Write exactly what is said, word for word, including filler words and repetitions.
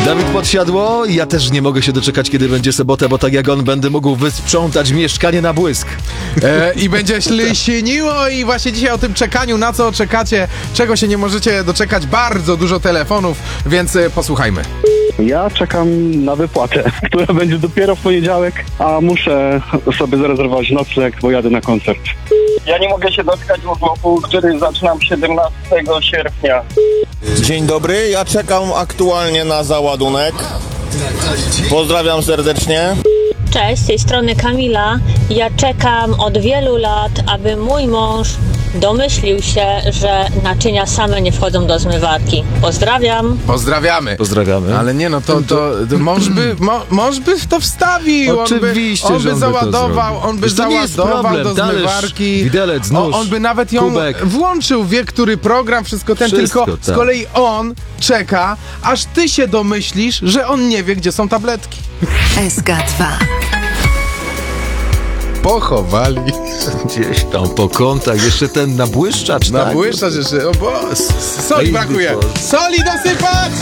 Dawid Podsiadło, ja też nie mogę się doczekać, kiedy będzie sobota, bo tak jak on będę mógł wysprzątać mieszkanie na błysk. E, I będzie ślisieniło i właśnie dzisiaj o tym czekaniu, na co czekacie, czego się nie możecie doczekać, bardzo dużo telefonów, więc e, posłuchajmy. Ja czekam na wypłatę, która będzie dopiero w poniedziałek, a muszę sobie zarezerwować nocleg, bo jadę na koncert. Ja nie mogę się doczekać urlopu, który zaczynam siedemnastego sierpnia. Dzień dobry, ja czekam aktualnie na załadunek. Pozdrawiam serdecznie. Cześć, z tej strony Kamila. Ja czekam od wielu lat, aby mój mąż domyślił się, że naczynia same nie wchodzą do zmywarki. Pozdrawiam. Pozdrawiamy. Pozdrawiamy. Ale nie no, to, to, to mąż, by, mo, mąż by w to wstawił. Oczywiście, on by, że on on by by to załadował, zrobił. on by Wiesz, to nie jest załadował problem. do Talerz, zmywarki. widelec, nóż, o, on by nawet ją kubek. włączył, wie, który program, wszystko ten, Wszystko, tylko z tak. kolei on czeka, aż ty się domyślisz, że on nie wie, gdzie są tabletki. S K dwa. Pochowali. Gdzieś tam po kątach, jeszcze ten nabłyszczacz, tak? Nabłyszczasz jeszcze, o bo, s- soli Ej, brakuje. Boże. Soli dosypać!